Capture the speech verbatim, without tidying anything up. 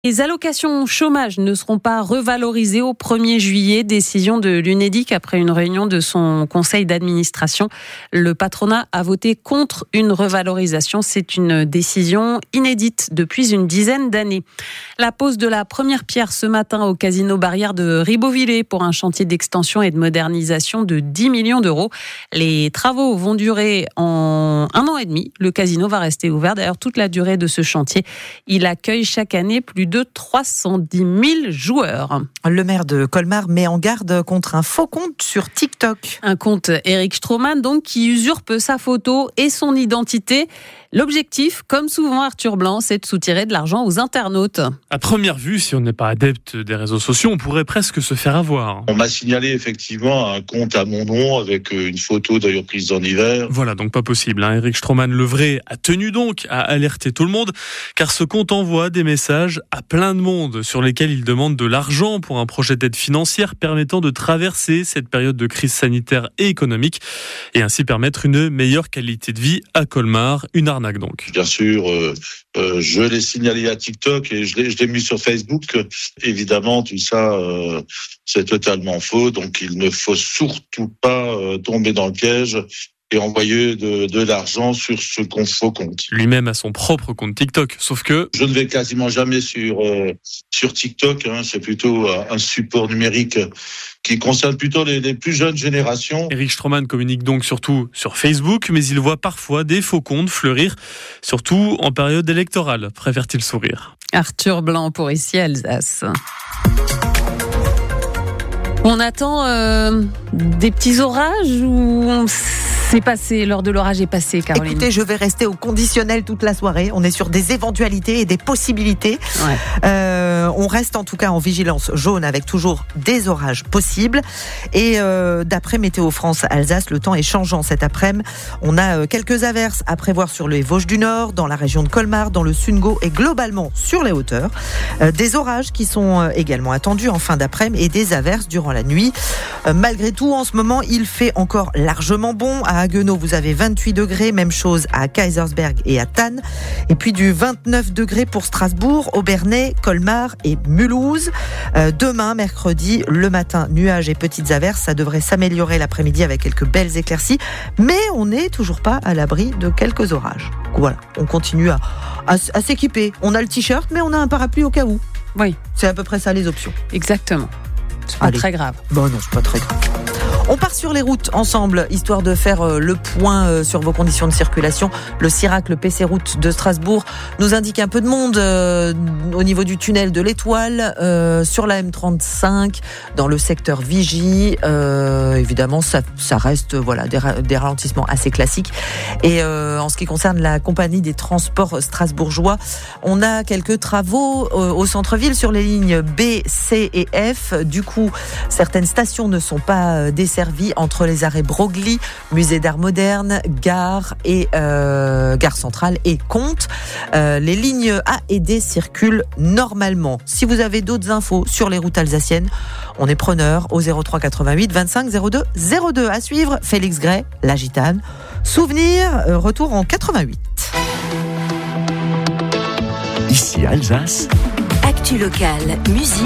Les allocations chômage ne seront pas revalorisées au premier juillet. Décision de l'Unédic après une réunion de son conseil d'administration. Le patronat a voté contre une revalorisation. C'est une décision inédite depuis une dizaine d'années. La pose de la première pierre ce matin au casino Barrière de Ribeauvillé pour un chantier d'extension et de modernisation de dix millions d'euros. Les travaux vont durer en un an et demi. Le casino va rester ouvert d'ailleurs toute la durée de ce chantier. Il accueille chaque année plus de trois cent dix mille joueurs. Le maire de Colmar met en garde contre un faux compte sur TikTok. Un compte Eric Stroman, donc, qui usurpe sa photo et son identité. L'objectif, comme souvent Arthur Blanc, c'est de soutirer de l'argent aux internautes. À première vue, si on n'est pas adepte des réseaux sociaux, on pourrait presque se faire avoir. On m'a signalé effectivement un compte à mon nom avec une photo d'ailleurs prise en hiver. Voilà, donc pas possible. Hein. Eric Stroman le vrai a tenu donc à alerter tout le monde, car ce compte envoie des messages à plein de monde sur lesquels il demande de l'argent pour un projet d'aide financière permettant de traverser cette période de crise sanitaire et économique et ainsi permettre une meilleure qualité de vie à Colmar. Une arnaque donc. Bien sûr, euh, euh, je l'ai signalé à TikTok et je l'ai, je l'ai mis sur Facebook. Évidemment, tout ça, euh, c'est totalement faux. Donc, il ne faut surtout pas euh, tomber dans le piège et envoyer de, de l'argent sur ce qu'on faux compte. Lui-même a son propre compte TikTok, sauf que... Je ne vais quasiment jamais sur, euh, sur TikTok, hein, c'est plutôt un support numérique qui concerne plutôt les, les plus jeunes générations. Eric Stroman communique donc surtout sur Facebook, mais il voit parfois des faux comptes fleurir, surtout en période électorale, préfère-t-il sourire. Arthur Blanc pour Ici Alsace. On attend euh, des petits orages ou on... C'est passé, l'heure de l'orage est passée, Caroline. Écoutez, je vais rester au conditionnel toute la soirée. On est sur des éventualités et des possibilités. Ouais. Euh, on reste en tout cas en vigilance jaune avec toujours des orages possibles. Et euh, d'après Météo France Alsace, le temps est changeant cet après-midi. On a euh, quelques averses à prévoir sur les Vosges du Nord, dans la région de Colmar, dans le Sungo et globalement sur les hauteurs. Euh, des orages qui sont euh, également attendus en fin d'après-midi et des averses durant la nuit. Euh, malgré tout, en ce moment, il fait encore largement bon. À Haguenau, vous avez vingt-huit degrés, même chose à Kaisersberg et à Thann. Et puis du vingt-neuf degrés pour Strasbourg, Obernai, Colmar et Mulhouse. Euh, demain, mercredi, le matin, nuages et petites averses. Ça devrait s'améliorer l'après-midi avec quelques belles éclaircies. Mais on n'est toujours pas à l'abri de quelques orages. Voilà, on continue à, à, à s'équiper. On a le t-shirt, mais on a un parapluie au cas où. Oui. C'est à peu près ça les options. Exactement. C'est pas Allez. très grave. Bon non, c'est pas très grave. On part sur les routes ensemble, histoire de faire le point sur vos conditions de circulation. Le Cirac, le P C Route de Strasbourg, nous indique un peu de monde euh, au niveau du tunnel de l'Étoile, euh, sur la M trente-cinq, dans le secteur Vigie. Euh, évidemment, ça, ça reste voilà des, des ralentissements assez classiques. Et euh, en ce qui concerne la compagnie des transports strasbourgeois, on a quelques travaux euh, au centre-ville sur les lignes B, C et F. Du coup, certaines stations ne sont pas desservies entre les arrêts Broglie, Musée d'Art Moderne, Gare et euh, Gare Centrale et Comte. Euh, les lignes A et D circulent normalement. Si vous avez d'autres infos sur les routes alsaciennes, on est preneur au zéro trois quatre-vingt-huit vingt-cinq zéro deux zéro deux. À suivre, Félix Gray, La Gitane. Souvenir, euh, retour en quatre-vingt-huit. Ici Alsace. Actu locale, musique.